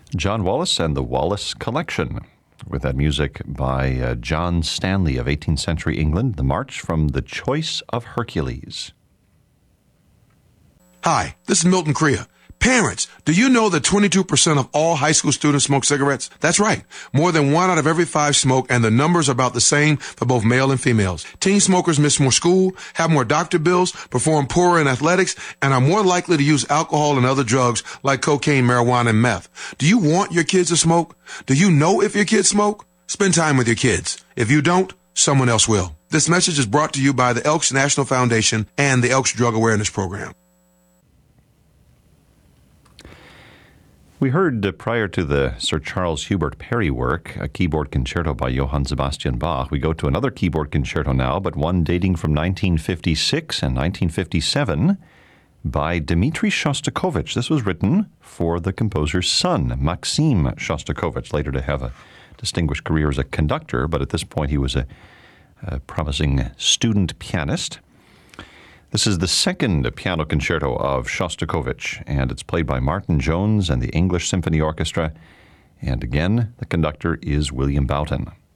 John Wallis and the Wallis Collection, with that music by John Stanley of 18th century England, the March from the Choice of Hercules. Hi, this is Milton Crea. Parents, do you know that 22% of all high school students smoke cigarettes? That's right. More than 1 out of every 5 smoke, and the numbers are about the same for both male and females. Teen smokers miss more school, have more doctor bills, perform poorer in athletics, and are more likely to use alcohol and other drugs like cocaine, marijuana, and meth. Do you want your kids to smoke? Do you know if your kids smoke? Spend time with your kids. If you don't, someone else will. This message is brought to you by the Elks National Foundation and the Elks Drug Awareness Program. We heard prior to the Sir Charles Hubert Parry work, a keyboard concerto by Johann Sebastian Bach. We go to another keyboard concerto now, but one dating from 1956 and 1957 by Dmitri Shostakovich. This was written for the composer's son, Maxim Shostakovich, later to have a distinguished career as a conductor, but at this point he was a promising student pianist. This is the second piano concerto of Shostakovich, and it's played by Martin Jones and the English Symphony Orchestra. And again, the conductor is William Boughton.